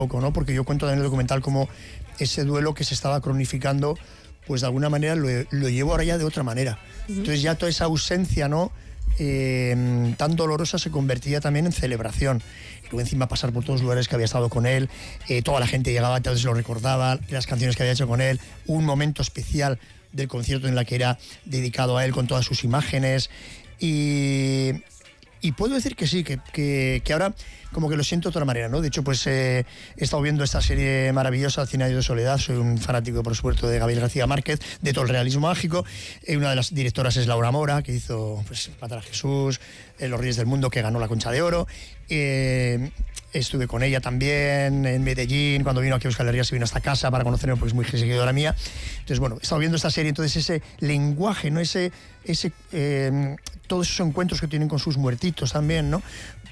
poco, ¿no? Porque yo cuento también en el documental como ese duelo que se estaba cronificando, pues de alguna manera lo llevo ahora ya de otra manera. Entonces ya toda esa ausencia, ¿no? Tan dolorosa se convertía también en celebración. Y luego encima pasar por todos los lugares que había estado con él, toda la gente llegaba, entonces lo recordaba, las canciones que había hecho con él, un momento especial del concierto en la que era dedicado a él con todas sus imágenes. Y puedo decir que sí, que ahora como que lo siento de otra manera, ¿no? De hecho, pues he estado viendo esta serie maravillosa, 100 años de soledad. Soy un fanático, por supuesto, de Gabriel García Márquez, de todo el realismo mágico. Una de las directoras es Laura Mora, que hizo pues, Matar a Jesús, Los Reyes del Mundo, que ganó la Concha de Oro. Estuve con ella también en Medellín, cuando vino aquí a Euskal Herria, se vino a esta casa para conocerme, porque es muy seguidora mía. Entonces, bueno, he estado viendo esta serie, entonces ese lenguaje, ¿no? Todos esos encuentros que tienen con sus muertitos también, ¿no?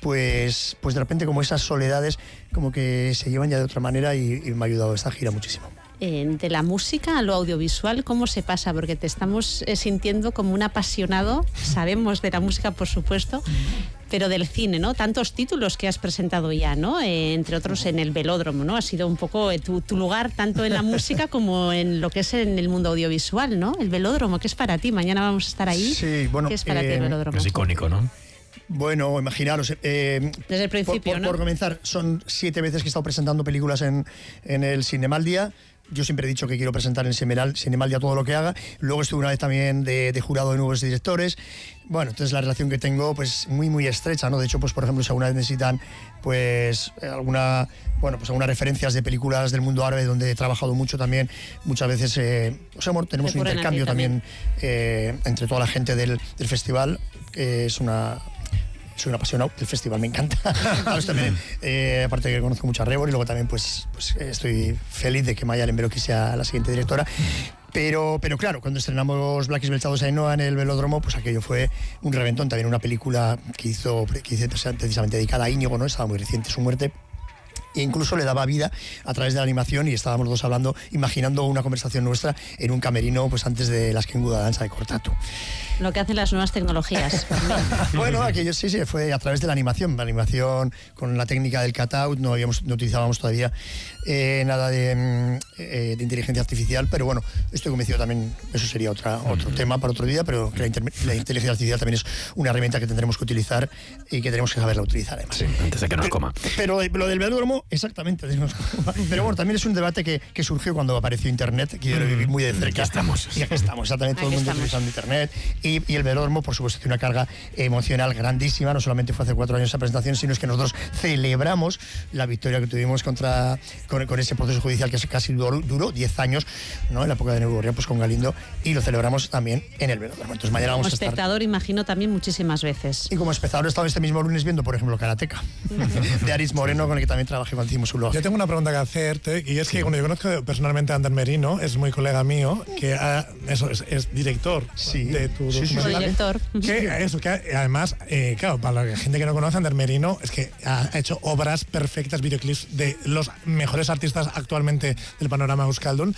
Pues de repente como esas soledades como que se llevan ya de otra manera y me ha ayudado esta gira muchísimo. De la música a lo audiovisual, ¿cómo se pasa? Porque te estamos sintiendo como un apasionado, sabemos de la música, por supuesto, pero del cine, ¿no? Tantos títulos que has presentado ya, ¿no? Entre otros en el Velódromo, ¿no? Ha sido un poco tu lugar tanto en la música como en lo que es en el mundo audiovisual, ¿no? El Velódromo, ¿qué es para ti? Mañana vamos a estar ahí. Sí, bueno, ¿qué es para ti el Velódromo? Es icónico, ¿no? Bueno, imaginaros, desde el principio, ¿no? Por comenzar, son 7 veces que he estado presentando películas en el Cinemaldia. Yo siempre he dicho que quiero presentar en Cinemaldia todo lo que haga. Luego estuve una vez también de jurado de nuevos directores. Bueno, entonces la relación que tengo, pues muy, muy estrecha, ¿no? De hecho, pues por ejemplo, si alguna vez necesitan, pues algunas referencias de películas del mundo árabe donde he trabajado mucho también, muchas veces, tenemos un intercambio también entre toda la gente del festival, que soy un apasionado del festival, me encanta. También, aparte que conozco mucho a Rebor y luego también pues estoy feliz de que Maya Lemberoki sea la siguiente directora. Pero claro, cuando estrenamos Blackis Belchados Ainhoa en el Velódromo, pues aquello fue un reventón. También una película que hice precisamente dedicada a Íñigo, ¿no? Estaba muy reciente su muerte. E incluso le daba vida a través de la animación y estábamos los dos hablando, imaginando una conversación nuestra en un camerino pues antes de la Esquenguda Danza de Cortato. Lo que hacen las nuevas tecnologías. Bueno, aquello sí, fue a través de la animación con la técnica del cutout, no utilizábamos todavía nada de inteligencia artificial, pero bueno, estoy convencido también, eso sería otro tema para otro día, pero que la inteligencia artificial también es una herramienta que tendremos que utilizar y que tenemos que saberla utilizar además. Sí, antes de que nos coma. Pero lo del Velódromo, exactamente. Pero bueno, también es un debate que surgió cuando apareció Internet, que yo lo viví muy de cerca. Y aquí estamos, exactamente, todo el mundo utilizando Internet. Y el Velódromo, por supuesto, tiene una carga emocional grandísima. No solamente fue hace 4 años esa presentación, sino es que nosotros celebramos la victoria que tuvimos con ese proceso judicial que casi duró 10 años, ¿no? En la época de Neurborria, pues con Galindo, y lo celebramos también en el Velódromo. Entonces mañana vamos a estar. Como espectador, imagino también muchísimas veces. Y como espectador he estado este mismo lunes viendo, por ejemplo, Karateka, de Aris Moreno, con el que también trabajé cuando hicimos un blog. Yo tengo una pregunta que hacerte, y es que cuando yo conozco personalmente a Ander Merino, es muy colega mío, que es director de tu director. Que además, claro, para la gente que no conoce, Ander Merino es que ha hecho obras perfectas, videoclips de los mejores artistas actualmente del panorama euskaldun.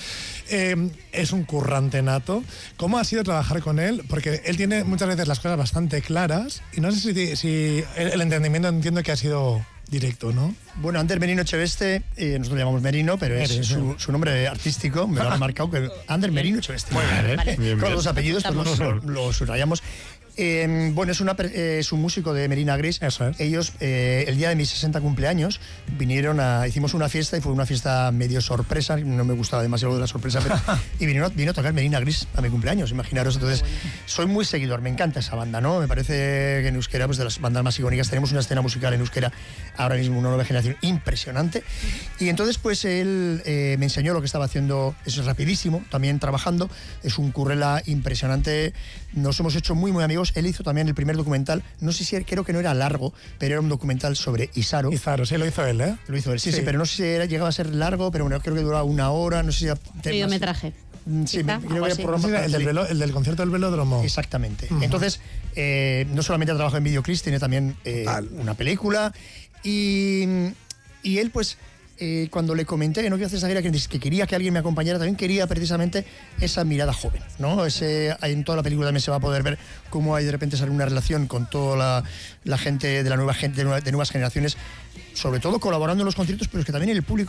Es un currante nato. ¿Cómo ha sido trabajar con él? Porque él tiene muchas veces las cosas bastante claras y no sé si el entendimiento entiendo que ha sido directo, ¿no? Bueno, Ander Merino Echeveste, nosotros le llamamos Merino, pero es su nombre artístico, me lo han marcado, que Ander Merino Echeveste. Muy bien, ¿eh? Con los apellidos pues lo subrayamos. Bueno, es un músico de Merina Gris. Eso es. Ellos, el día de mis 60 cumpleaños, hicimos una fiesta y fue una fiesta medio sorpresa, no me gustaba demasiado de la sorpresa, pero, y vino a tocar Merina Gris a mi cumpleaños, imaginaros. Entonces, soy muy seguidor, me encanta esa banda, ¿no? Me parece que en euskera, pues de las bandas más icónicas, tenemos una escena musical en euskera, ahora mismo una nueva generación impresionante. Y entonces, pues él me enseñó lo que estaba haciendo, eso es rapidísimo, también trabajando, es un currela impresionante, nos hemos hecho muy, muy amigos. Él hizo también el primer documental, no sé si, creo que no era largo, pero era un documental sobre Isaro. Isaro, sí, lo hizo él, ¿eh? Lo hizo él, sí, pero no sé si llegaba a ser largo, pero bueno, creo que duraba 1 hora, no sé si... Mediometraje. Sí, creo que el del concierto del Velódromo. Exactamente. Entonces, no solamente ha trabajado en videoclips, tiene también una película, y él, pues... cuando le comenté que no quería hacer esa gira, que quería que alguien me acompañara, también quería precisamente esa mirada joven, ¿no? En toda la película también se va a poder ver cómo hay de repente sale una relación con toda la gente de nuevas generaciones, sobre todo colaborando en los conciertos, pero es que también el público